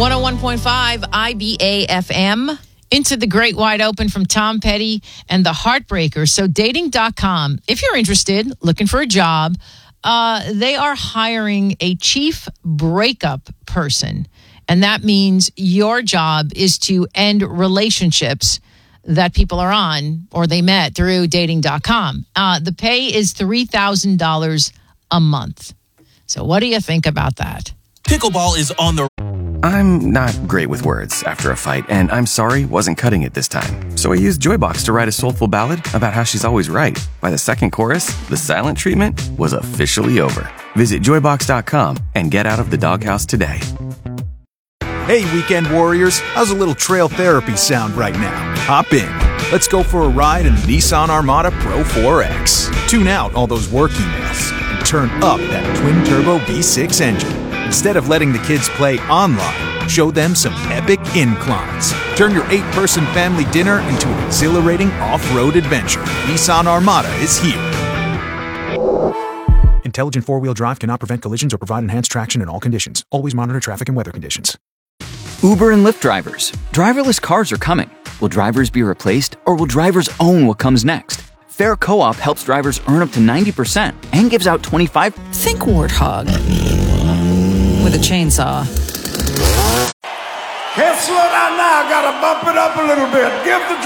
101.5 IBA FM. Into the Great Wide Open from Tom Petty and the Heartbreakers. So dating.com, if you're interested, looking for a job, they are hiring a chief breakup person. And that means your job is to end relationships that people are on or they met through dating.com. The pay is $3,000 a month. So what do you think about that? Pickleball is on the... I'm not great with words after a fight, and I'm sorry wasn't cutting it this time. So I used Joybox to write a soulful ballad about how she's always right. By the second chorus, the silent treatment was officially over. Visit joybox.com and get out of the doghouse today. Hey, weekend warriors, how's a little trail therapy sound right now? Hop in. Let's go for a ride in the Nissan Armada Pro 4X. Tune out all those work emails and turn up that twin-turbo V6 engine. Instead of letting the kids play online, show them some epic inclines. Turn your 8-person family dinner into an exhilarating off-road adventure. Nissan Armada is here. Intelligent four-wheel drive cannot prevent collisions or provide enhanced traction in all conditions. Always monitor traffic and weather conditions. Uber and Lyft drivers. Driverless cars are coming. Will drivers be replaced, or will drivers own what comes next? Fair Co-op helps drivers earn up to 90% and gives out 25. Think warthog with a chainsaw. Can't slow down now. Gotta bump it up a little bit. Give the